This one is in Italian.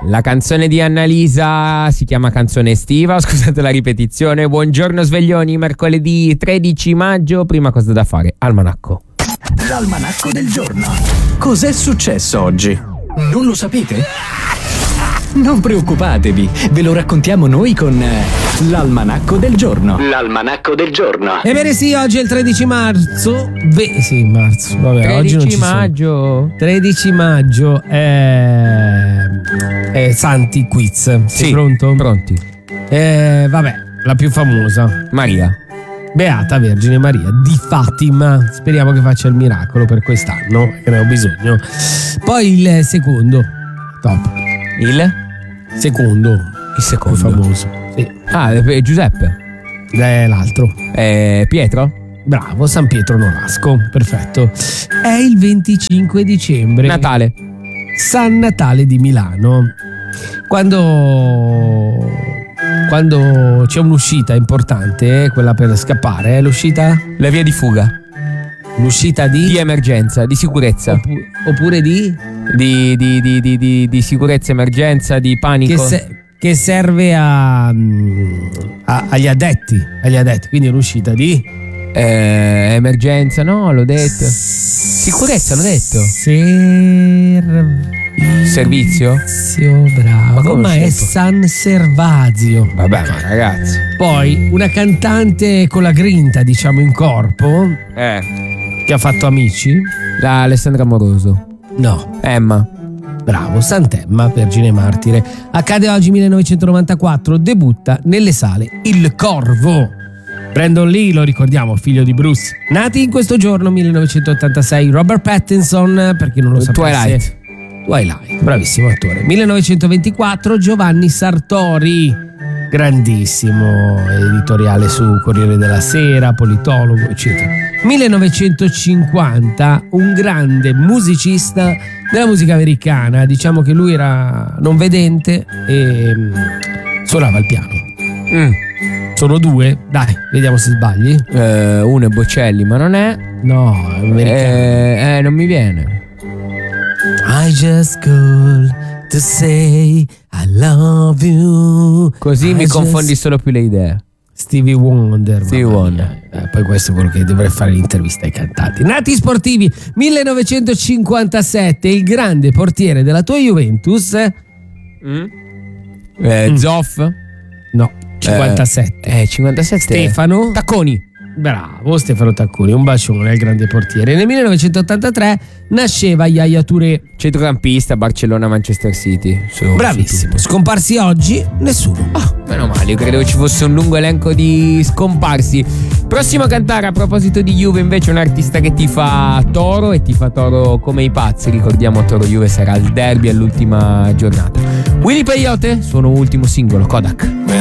La canzone di Annalisa si chiama Canzone estiva, scusate la ripetizione. Buongiorno sveglioni, mercoledì 13 maggio, prima cosa da fare, almanacco. L'almanacco del giorno. Cos'è successo oggi? Non lo sapete? Non preoccupatevi, ve lo raccontiamo noi con l'almanacco del giorno. L'almanacco del giorno. Ebbene sì, oggi è il 13 marzo. Marzo. Vabbè, 13 oggi non ci maggio. sono. 13 maggio è Santi Quiz. Sei Sì, pronto? pronti. Vabbè, la più famosa. Maria. Beata Vergine Maria di Fatima. Speriamo che faccia il miracolo per quest'anno, che ne ho bisogno. Poi il secondo. Top. Il Secondo. Il secondo. Più famoso. Sì. Ah, Giuseppe. L'altro. Pietro. Bravo, San Pietro Nolasco. Perfetto. È il 25 dicembre. Natale. San Natale di Milano. Quando c'è un'uscita importante, quella per scappare, l'uscita? La via di fuga. L'uscita di emergenza, di sicurezza. Oppure di sicurezza, emergenza, di panico. Che serve agli addetti. Quindi l'uscita di emergenza, no, l'ho detto. Sicurezza, l'ho detto. Servizio? Bravo, ma è San Servazio. Vabbè, ma ragazzi. Poi una cantante con la grinta, diciamo, in corpo, che ha fatto Amici. La Alessandra Moroso. No. Emma. Bravo, Sant'Emma, Vergine Martire. Accade oggi 1994, debutta nelle sale Il Corvo. Brandon Lee, lo ricordiamo, figlio di Bruce. Nati in questo giorno 1986, Robert Pattinson, per chi non lo sapesse. Twilight, bravissimo attore. 1924, Giovanni Sartori, grandissimo editoriale su Corriere della Sera, politologo, eccetera. 1950, un grande musicista della musica americana, diciamo che lui era non vedente e suonava il piano. Sono due, dai, vediamo se sbagli. Uno è Bocelli, ma non è. No, è americano. Non mi viene. I just called to say I love you. Così mi confondi solo più le idee. Stevie Wonder. Poi questo è quello che dovrei fare l'intervista ai cantanti. Nati sportivi 1957, il grande portiere della tua Juventus. Zoff? No, 57. 57. Stefano Tacconi. Bravo, Stefano Tacconi, un bacione al grande portiere. Nel 1983 nasceva Yaya Touré, centrocampista, Barcellona-Manchester City. Bravissimo. Scomparsi oggi nessuno. Meno male, io credevo ci fosse un lungo elenco di scomparsi. Prossimo a cantare, a proposito di Juve, invece, un artista che tifa Toro e tifa Toro come i pazzi. Ricordiamo, Toro Juve sarà al derby all'ultima giornata. Willy Peyote, suo ultimo singolo, Kodak.